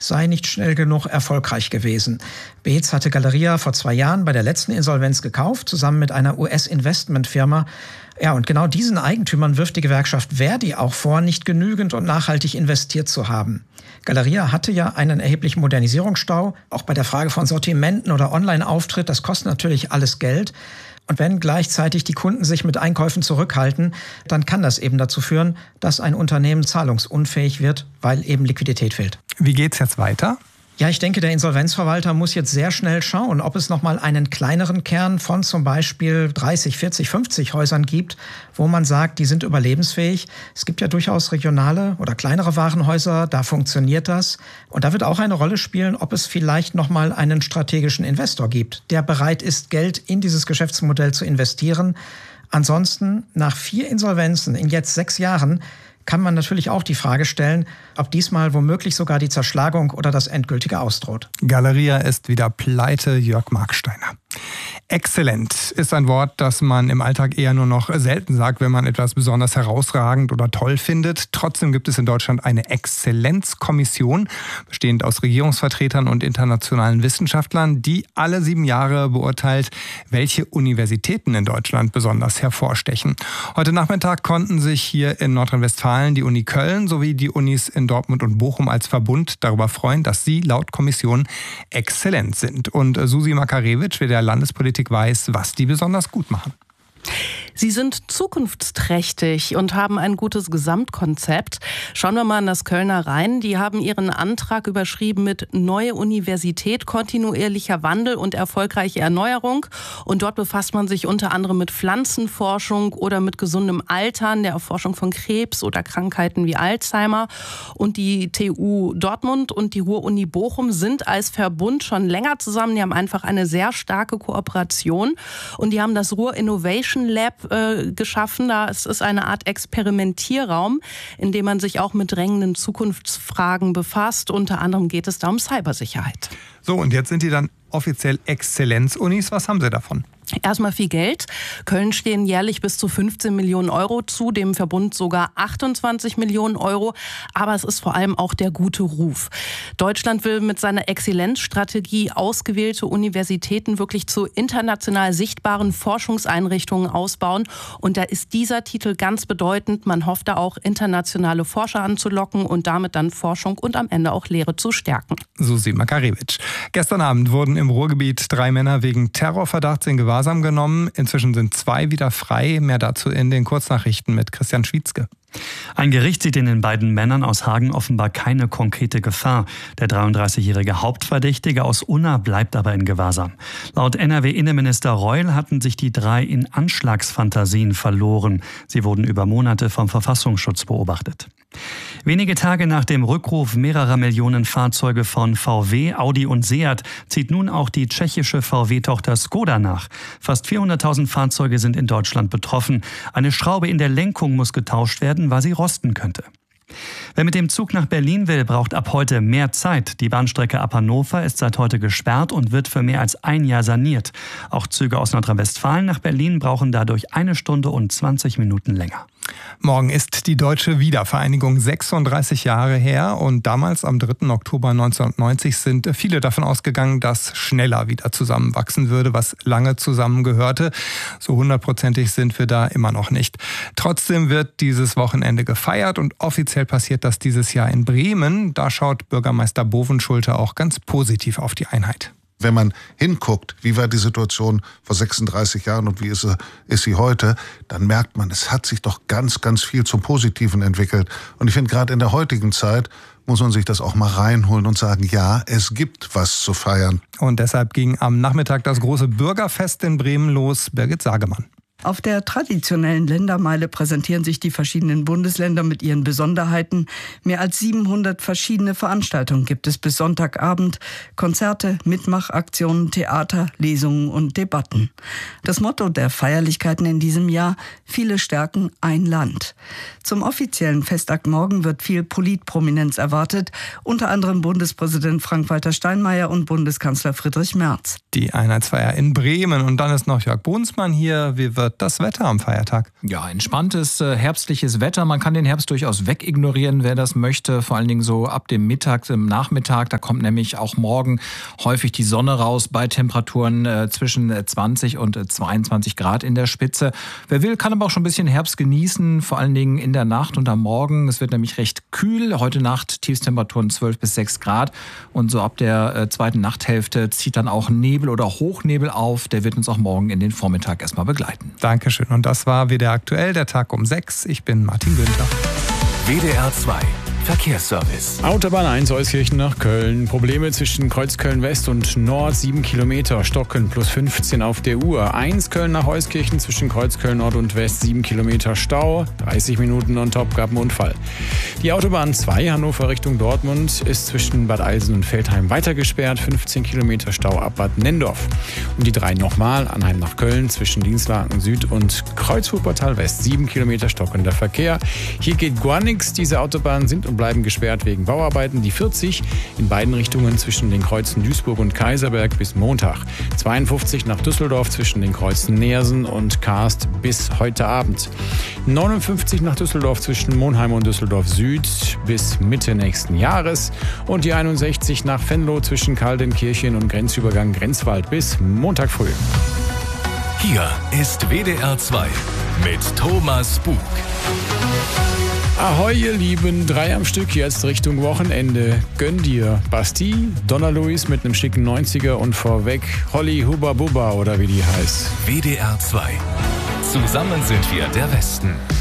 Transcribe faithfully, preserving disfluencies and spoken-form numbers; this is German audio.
sei nicht schnell genug erfolgreich gewesen. Beetz hatte Galeria vor zwei Jahren bei der letzten Insolvenz gekauft, zusammen mit einer U S-Investmentfirma. Ja, und genau diesen Eigentümern wirft die Gewerkschaft Verdi auch vor, nicht genügend und nachhaltig investiert zu haben. Galeria hatte ja einen erheblichen Modernisierungsstau, auch bei der Frage von Sortimenten oder Online-Auftritt. Das kostet natürlich alles Geld. Und wenn gleichzeitig die Kunden sich mit Einkäufen zurückhalten, dann kann das eben dazu führen, dass ein Unternehmen zahlungsunfähig wird, weil eben Liquidität fehlt. Wie geht's jetzt weiter? Ja, ich denke, der Insolvenzverwalter muss jetzt sehr schnell schauen, ob es noch mal einen kleineren Kern von zum Beispiel dreißig, vierzig, fünfzig Häusern gibt, wo man sagt, die sind überlebensfähig. Es gibt ja durchaus regionale oder kleinere Warenhäuser, da funktioniert das. Und da wird auch eine Rolle spielen, ob es vielleicht noch mal einen strategischen Investor gibt, der bereit ist, Geld in dieses Geschäftsmodell zu investieren. Ansonsten, nach vier Insolvenzen in jetzt sechs Jahren, kann man natürlich auch die Frage stellen, ob diesmal womöglich sogar die Zerschlagung oder das endgültige ausdroht. Galeria ist wieder pleite, Jörg Marksteiner. Exzellent ist ein Wort, das man im Alltag eher nur noch selten sagt, wenn man etwas besonders herausragend oder toll findet. Trotzdem gibt es in Deutschland eine Exzellenzkommission, bestehend aus Regierungsvertretern und internationalen Wissenschaftlern, die alle sieben Jahre beurteilt, welche Universitäten in Deutschland besonders hervorstechen. Heute Nachmittag konnten sich hier in Nordrhein-Westfalen die Uni Köln sowie die Unis in Dortmund und Bochum als Verbund darüber freuen, dass sie laut Kommission exzellent sind. Und Susi Makarewitsch, wie der Landespolitik weiß, was die besonders gut machen. Sie sind zukunftsträchtig und haben ein gutes Gesamtkonzept. Schauen wir mal an das Kölner rein. Die haben ihren Antrag überschrieben mit Neue Universität, kontinuierlicher Wandel und erfolgreiche Erneuerung. Und dort befasst man sich unter anderem mit Pflanzenforschung oder mit gesundem Altern, der Erforschung von Krebs oder Krankheiten wie Alzheimer. Und die T U Dortmund und die Ruhr-Uni Bochum sind als Verbund schon länger zusammen. Die haben einfach eine sehr starke Kooperation. Und die haben das Ruhr Innovation Lab äh, geschaffen. Da ist es eine Art Experimentierraum, in dem man sich auch mit drängenden Zukunftsfragen befasst. Unter anderem geht es da um Cybersicherheit. So, und jetzt sind die dann offiziell Exzellenzunis. Was haben Sie davon? Erstmal viel Geld. Köln stehen jährlich bis zu fünfzehn Millionen Euro zu, dem Verbund sogar achtundzwanzig Millionen Euro. Aber es ist vor allem auch der gute Ruf. Deutschland will mit seiner Exzellenzstrategie ausgewählte Universitäten wirklich zu international sichtbaren Forschungseinrichtungen ausbauen. Und da ist dieser Titel ganz bedeutend. Man hofft da auch, internationale Forscher anzulocken und damit dann Forschung und am Ende auch Lehre zu stärken. Susi Makarewitsch. Gestern Abend wurden im Ruhrgebiet drei Männer wegen Terrorverdachts in Gewahrsam genommen. Inzwischen sind zwei wieder frei. Mehr dazu in den Kurznachrichten mit Christian Schwietzke. Ein Gericht sieht in den beiden Männern aus Hagen offenbar keine konkrete Gefahr. Der dreiunddreißigjährige Hauptverdächtige aus Unna bleibt aber in Gewahrsam. Laut N R W-Innenminister Reul hatten sich die drei in Anschlagsfantasien verloren. Sie wurden über Monate vom Verfassungsschutz beobachtet. Wenige Tage nach dem Rückruf mehrerer Millionen Fahrzeuge von V W, Audi und Seat zieht nun auch die tschechische V W-Tochter Skoda nach. Fast vierhunderttausend Fahrzeuge sind in Deutschland betroffen. Eine Schraube in der Lenkung muss getauscht werden, weil sie rosten könnte. Wer mit dem Zug nach Berlin will, braucht ab heute mehr Zeit. Die Bahnstrecke ab Hannover ist seit heute gesperrt und wird für mehr als ein Jahr saniert. Auch Züge aus Nordrhein-Westfalen nach Berlin brauchen dadurch eine Stunde und zwanzig Minuten länger. Morgen ist die deutsche Wiedervereinigung sechsunddreißig Jahre her und damals am dritten Oktober neunzehnhundertneunzig sind viele davon ausgegangen, dass schneller wieder zusammenwachsen würde, was lange zusammengehörte. So hundertprozentig sind wir da immer noch nicht. Trotzdem wird dieses Wochenende gefeiert und offiziell passiert das dieses Jahr in Bremen. Da schaut Bürgermeister Bovenschulte auch ganz positiv auf die Einheit. Wenn man hinguckt, wie war die Situation vor sechsunddreißig Jahren und wie ist sie, ist sie heute, dann merkt man, es hat sich doch ganz, ganz viel zum Positiven entwickelt. Und ich finde, gerade in der heutigen Zeit muss man sich das auch mal reinholen und sagen, ja, es gibt was zu feiern. Und deshalb ging am Nachmittag das große Bürgerfest in Bremen los. Birgit Sagemann. Auf der traditionellen Ländermeile präsentieren sich die verschiedenen Bundesländer mit ihren Besonderheiten. Mehr als siebenhundert verschiedene Veranstaltungen gibt es bis Sonntagabend. Konzerte, Mitmachaktionen, Theater, Lesungen und Debatten. Das Motto der Feierlichkeiten in diesem Jahr: viele stärken ein Land. Zum offiziellen Festakt morgen wird viel Politprominenz erwartet. Unter anderem Bundespräsident Frank-Walter Steinmeier und Bundeskanzler Friedrich Merz. Die Einheitsfeier in Bremen. Und dann ist noch Jörg Brunsmann hier. Wie wird wird das Wetter am Feiertag? Ja, entspanntes äh, herbstliches Wetter. Man kann den Herbst durchaus wegignorieren, wer das möchte. Vor allen Dingen so ab dem Mittag, im Nachmittag. Da kommt nämlich auch morgen häufig die Sonne raus bei Temperaturen äh, zwischen zwanzig und zweiundzwanzig Grad in der Spitze. Wer will, kann aber auch schon ein bisschen Herbst genießen, vor allen Dingen in der Nacht und am Morgen. Es wird nämlich recht kühl. Heute Nacht Tiefstemperaturen zwölf bis sechs Grad. Und so ab der äh, zweiten Nachthälfte zieht dann auch Nebel oder Hochnebel auf. Der wird uns auch morgen in den Vormittag erstmal begleiten. Dankeschön. Und das war W D R aktuell, der Tag um sechs. Ich bin Martin Günther. W D R zwei Verkehrsservice. Autobahn eins Euskirchen nach Köln. Probleme zwischen Kreuzköln West und Nord, sieben Kilometer. Stocken plus fünfzehn auf der Uhr. eins Köln nach Euskirchen zwischen Kreuzköln Nord und West, sieben Kilometer Stau. dreißig Minuten on top, gab einen Unfall. Die Autobahn zwei Hannover Richtung Dortmund ist zwischen Bad Eilsen und Veltheim weiter gesperrt. fünfzehn Kilometer Stau ab Bad Nendorf. Und die drei nochmal. Anheim nach Köln zwischen Dienstlaken Süd und Kreuz-Wuppertal West, sieben Kilometer stockender Verkehr. Hier geht gar nichts. Diese Autobahnen sind und bleiben gesperrt wegen Bauarbeiten. Die vierzig in beiden Richtungen zwischen den Kreuzen Duisburg und Kaiserberg bis Montag. zweiundfünfzig nach Düsseldorf zwischen den Kreuzen Neersen und Karst bis heute Abend. neunundfünfzig nach Düsseldorf zwischen Monheim und Düsseldorf Süd bis Mitte nächsten Jahres. Und die einundsechzig nach Venlo zwischen Kaldenkirchen und Grenzübergang Grenzwald bis Montag früh. Hier ist W D R zwei mit Thomas Bug. Ahoi, ihr Lieben, drei am Stück jetzt Richtung Wochenende. Gönn dir Bastille, Donna Luis mit einem schicken neunziger und vorweg Holly Hubba Bubba oder wie die heißt. W D R zwei. Zusammen sind wir der Westen.